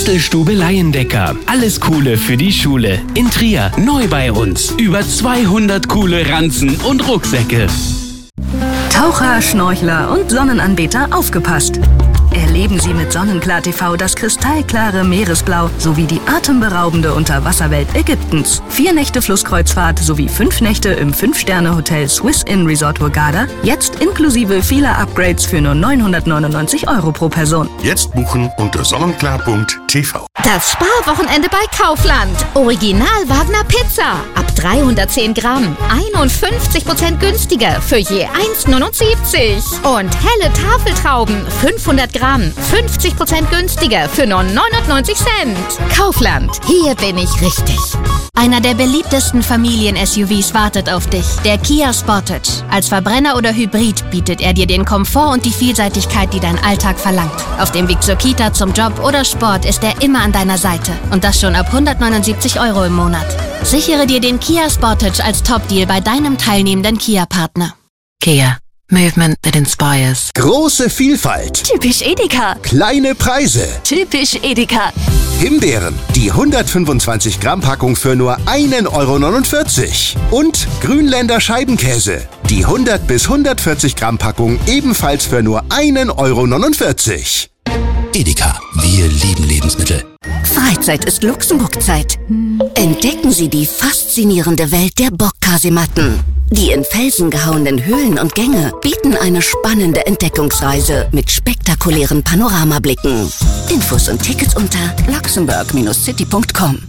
Bastelstube Laiendecker. Alles Coole für die Schule. In Trier, neu bei uns. Über 200 coole Ranzen und Rucksäcke. Taucher, Schnorchler und Sonnenanbeter, aufgepasst! Erleben Sie mit Sonnenklar TV das kristallklare Meeresblau sowie die atemberaubende Unterwasserwelt Ägyptens. 4 Nächte Flusskreuzfahrt sowie 5 Nächte im 5-Sterne-Hotel Swiss Inn Resort Hurghada. Jetzt inklusive vieler Upgrades für nur 999 € pro Person. Jetzt buchen unter sonnenklar.tv. Das Sparwochenende bei Kaufland. Original Wagner Pizza. Ab 310 Gramm. 51% günstiger für je 1,79. Und helle Tafeltrauben. 500 Gramm. 50% günstiger für nur 99 Cent. Kaufland. Hier bin ich richtig. Einer der beliebtesten Familien-SUVs wartet auf dich. Der Kia Sportage. Als Verbrenner oder Hybrid bietet er dir den Komfort und die Vielseitigkeit, die dein Alltag verlangt. Auf dem Weg zur Kita, zum Job oder Sport ist er immer an deiner Seite. Und das schon ab 179 € im Monat. Sichere dir den Kia Sportage als Top-Deal bei deinem teilnehmenden Kia-Partner. Kia. Movement that inspires. Große Vielfalt. Typisch Edeka. Kleine Preise. Typisch Edeka. Himbeeren. Die 125 Gramm Packung für nur 1,49 € Und Grünländer Scheibenkäse. Die 100 bis 140 Gramm Packung ebenfalls für nur 1,49 €. Edeka. Wir lieben Lebensmittel. Freizeit ist Luxemburg-Zeit. Entdecken Sie die faszinierende Welt der Bock-Kasematten. Die in Felsen gehauenen Höhlen und Gänge bieten eine spannende Entdeckungsreise mit spektakulären Panoramablicken. Infos und Tickets unter luxemburg-city.com.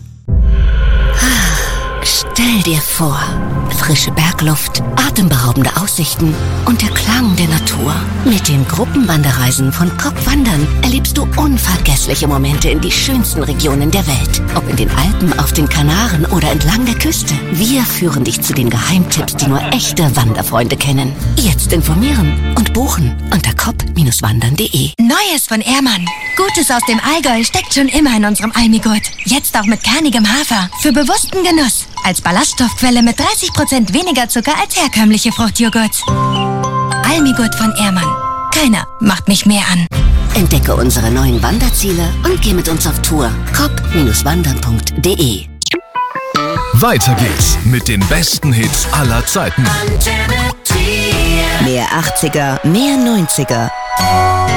Stell dir vor, frische Bergluft, atemberaubende Aussichten und der Klang der Natur. Mit den Gruppenwanderreisen von Kopp Wandern erlebst du unvergessliche Momente in die schönsten Regionen der Welt. Ob in den Alpen, auf den Kanaren oder entlang der Küste. Wir führen dich zu den Geheimtipps, die nur echte Wanderfreunde kennen. Jetzt informieren und buchen unter kopp-wandern.de. Neues von Ehrmann. Gutes aus dem Allgäu steckt schon immer in unserem Almigurt. Jetzt auch mit kernigem Hafer. Für bewussten Genuss. Als Ballaststoffquelle mit 30% weniger Zucker als herkömmliche Fruchtjoghurt. Almigurt von Ehrmann. Keiner macht mich mehr an. Entdecke unsere neuen Wanderziele und geh mit uns auf Tour. kopp-wandern.de. Weiter geht's mit den besten Hits aller Zeiten. Mehr 80er, mehr 90er.